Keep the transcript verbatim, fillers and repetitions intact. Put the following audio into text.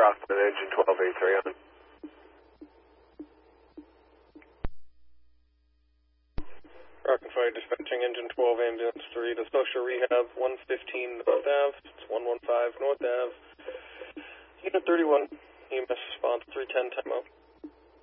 Rockland, engine twelve eighty-three on. Rockland Fire dispatching engine twelve ambulance three to social rehab one fifteen North Ave. It's one one five North Ave. Unit thirty-one, E M S response three ten, time out.